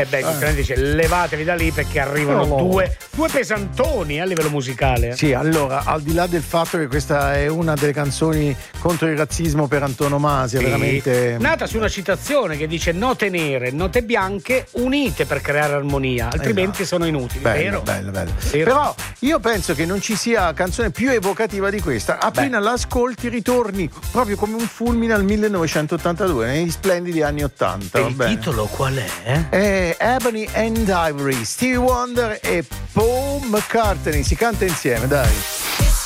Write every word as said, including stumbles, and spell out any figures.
E beh, giustamente dice levatevi da lì perché arrivano No, no. due, due pesantoni a livello musicale. Sì, allora, al di là del fatto che questa è una delle canzoni contro il razzismo per antonomasia, Sì. veramente. Nata su una citazione che dice note nere, note bianche unite per creare armonia, altrimenti Esatto. sono inutili. Bello, vero? bello, bello. Vero. Però io penso che non ci sia canzone più evocativa di questa. Appena Beh. l'ascolti ritorni proprio come un fulmine al millenovecentottantadue, negli splendidi anni ottanta. E va il bene? titolo qual è? È Ebony and Ivory, Stevie Wonder e Paul McCartney. Si canta insieme, dai.